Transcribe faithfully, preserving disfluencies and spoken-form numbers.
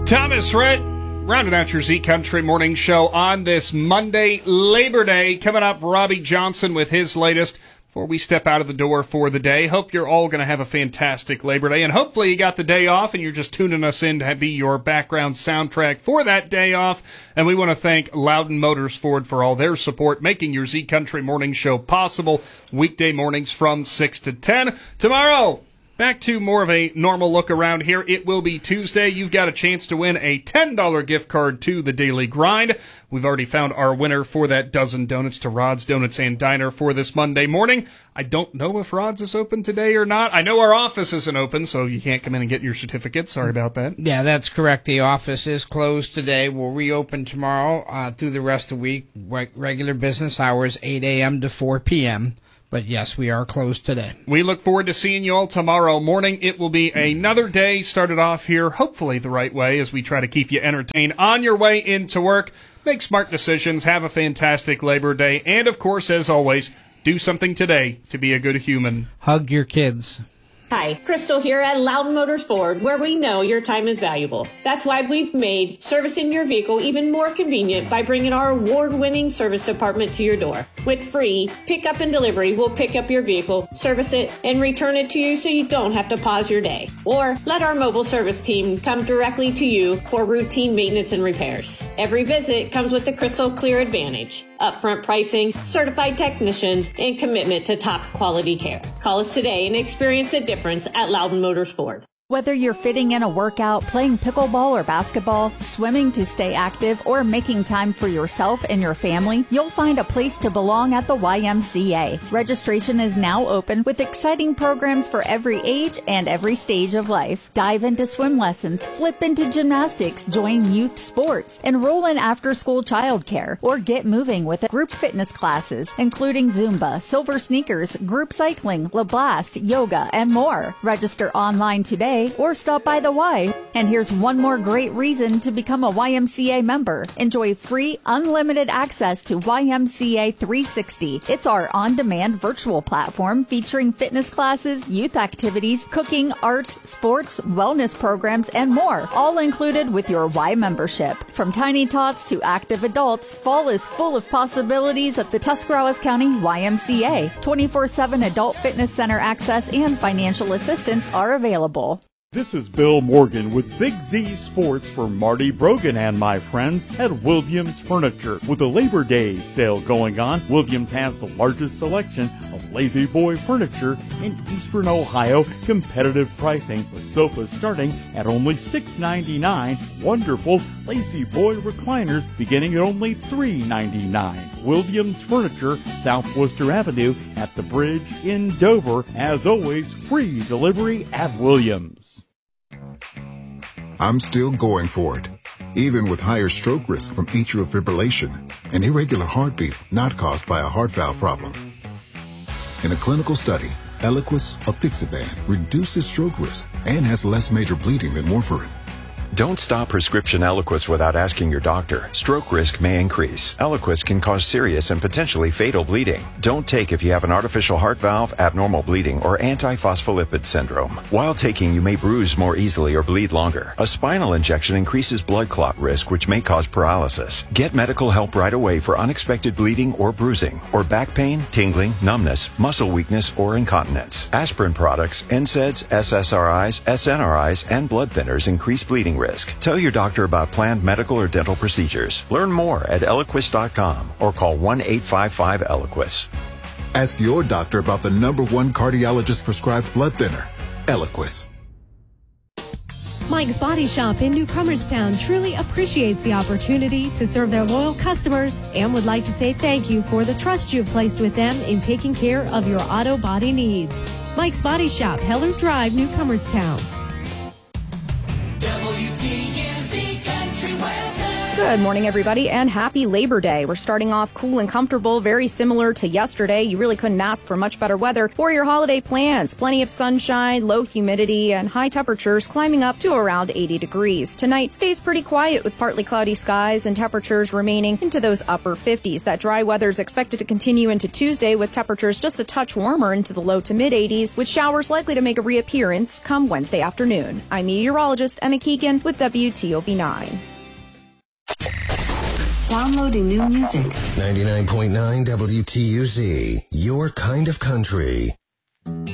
Thomas Rhett, rounding out your Z Country Morning Show on this Monday, Labor Day. Coming up, Robbie Johnson with his latest before we step out of the door for the day. Hope you're all going to have a fantastic Labor Day, and hopefully you got the day off and you're just tuning us in to be your background soundtrack for that day off. And we want to thank Loudon Motors Ford for all their support, making your Z Country Morning Show possible weekday mornings from six to ten. Tomorrow, back to more of a normal look around here. It will be Tuesday. You've got a chance to win a ten dollars gift card to the Daily Grind. We've already found our winner for that dozen donuts to Rod's Donuts and Diner for this Monday morning. I don't know if Rod's is open today or not. I know our office isn't open, so you can't come in and get your certificate. Sorry about that. Yeah, that's correct. The office is closed today. We'll reopen tomorrow uh, through the rest of the week. Re- regular business hours, eight a.m. to four p.m., But, yes, we are closed today. We look forward to seeing you all tomorrow morning. It will be another day started off here, hopefully the right way, as we try to keep you entertained on your way into work. Make smart decisions. Have a fantastic Labor Day. And, of course, as always, do something today to be a good human. Hug your kids. Hi, Crystal here at Loudon Motors Ford, where we know your time is valuable. That's why we've made servicing your vehicle even more convenient by bringing our award-winning service department to your door. With free pickup and delivery, we'll pick up your vehicle, service it, and return it to you so you don't have to pause your day. Or let our mobile service team come directly to you for routine maintenance and repairs. Every visit comes with the Crystal Clear Advantage, upfront pricing, certified technicians, and commitment to top quality care. Call us today and experience the difference at Loudon Motors Ford. Whether you're fitting in a workout, playing pickleball or basketball, swimming to stay active, or making time for yourself and your family, you'll find a place to belong at the Y M C A. Registration is now open with exciting programs for every age and every stage of life. Dive into swim lessons, flip into gymnastics, join youth sports, enroll in after-school childcare, or get moving with group fitness classes, including Zumba, Silver Sneakers, group cycling, LaBlast, yoga, and more. Register online today or stop by the Y. And here's one more great reason to become a Y M C A member. Enjoy free, unlimited access to Y M C A three sixty. It's our on-demand virtual platform featuring fitness classes, youth activities, cooking, arts, sports, wellness programs, and more, all included with your Y membership. From tiny tots to active adults, fall is full of possibilities at the Tuscarawas County Y M C A. twenty-four seven adult fitness center access and financial assistance are available. This is Bill Morgan with Big Z Sports for Marty Brogan and my friends at Williams Furniture. With a Labor Day sale going on, Williams has the largest selection of Lazy Boy furniture in Eastern Ohio. Competitive pricing with sofas starting at only six ninety-nine. Wonderful Lazy Boy recliners beginning at only three ninety-nine. Williams Furniture, South Worcester Avenue at the Bridge in Dover. As always, free delivery at Williams. I'm still going for it, even with higher stroke risk from atrial fibrillation, an irregular heartbeat not caused by a heart valve problem. In a clinical study, Eliquis apixaban reduces stroke risk and has less major bleeding than warfarin. Don't stop prescription Eliquis without asking your doctor. Stroke risk may increase. Eliquis can cause serious and potentially fatal bleeding. Don't take if you have an artificial heart valve, abnormal bleeding, or antiphospholipid syndrome. While taking, you may bruise more easily or bleed longer. A spinal injection increases blood clot risk, which may cause paralysis. Get medical help right away for unexpected bleeding or bruising, or back pain, tingling, numbness, muscle weakness, or incontinence. Aspirin products, N SAIDs, S S R Is, S N R Is, and blood thinners increase bleeding risk. Tell your doctor about planned medical or dental procedures. Learn more at Eliquis dot com or call one eight five five Eliquis. Ask your doctor about the number one cardiologist prescribed blood thinner, Eliquis. Mike's Body Shop in New Comerstown truly appreciates the opportunity to serve their loyal customers and would like to say thank you for the trust you've placed with them in taking care of your auto body needs. Mike's Body Shop, Heller Drive, New Comerstown. Good morning, everybody, and happy Labor Day. We're starting off cool and comfortable, very similar to yesterday. You really couldn't ask for much better weather for your holiday plans. Plenty of sunshine, low humidity, and high temperatures climbing up to around eighty degrees. Tonight stays pretty quiet with partly cloudy skies and temperatures remaining into those upper fifties. That dry weather is expected to continue into Tuesday with temperatures just a touch warmer into the low to mid eighties, with showers likely to make a reappearance come Wednesday afternoon. I'm meteorologist Emma Keegan with W T O V nine. Downloading new music. ninety-nine point nine W T U Z, your kind of country.